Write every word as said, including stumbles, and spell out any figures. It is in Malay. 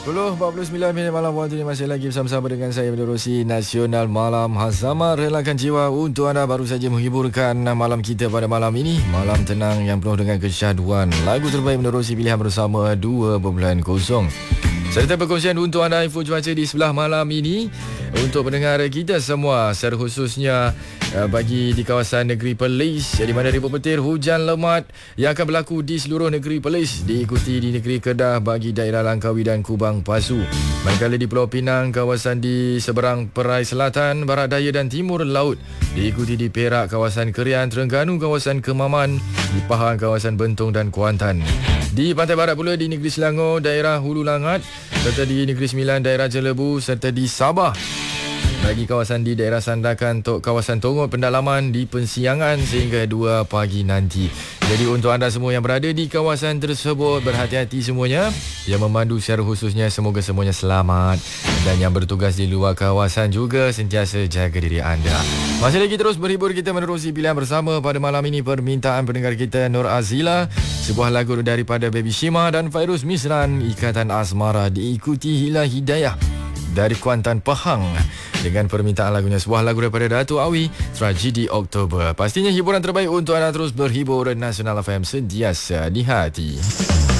sepuluh empat puluh sembilan minit malam waktu ini masih lagi bersama-sama dengan saya Menerusi Nasional Malam Hazama. Relakan jiwa untuk anda baru saja menghiburkan malam kita pada malam ini. Malam tenang yang penuh dengan kesyahduan. Lagu terbaik Menerusi pilihan bersama dua kosong. Serta perkongsian untuk anda info cuaca di sebelah malam ini untuk pendengar kita semua, secara khususnya bagi di kawasan negeri Perlis, di mana ribut petir hujan lemat yang akan berlaku di seluruh negeri Perlis, diikuti di negeri Kedah bagi daerah Langkawi dan Kubang Pasu. Manakala di Pulau Pinang, kawasan di seberang Perai Selatan, Barat Daya dan Timur Laut, diikuti di Perak, kawasan Kerian, Terengganu, kawasan Kemaman, di Pahang, kawasan Bentong dan Kuantan. Di pantai barat pula di negeri Selangor, daerah Hulu Langat, serta di negeri Sembilan, daerah Jelebu, serta di Sabah. Bagi kawasan di daerah Sandakan, untuk kawasan Tonggol pendalaman di Pensiangan sehingga dua pagi nanti. Jadi untuk anda semua yang berada di kawasan tersebut, berhati-hati semuanya. Yang memandu secara khususnya, semoga semuanya selamat. Dan yang bertugas di luar kawasan juga sentiasa jaga diri anda. Masih lagi terus berhibur, kita menerusi pilihan bersama pada malam ini. Permintaan pendengar kita Nur Azila, sebuah lagu daripada Baby Shima dan Fairuz Misran, Ikatan Asmara, diikuti Hila Hidayah dari Kuantan Pahang dengan permintaan lagunya, sebuah lagu daripada Datuk Awi, Tragedi Oktober. Pastinya hiburan terbaik untuk anda terus berhibur. Nasional F M sentiasa di hati.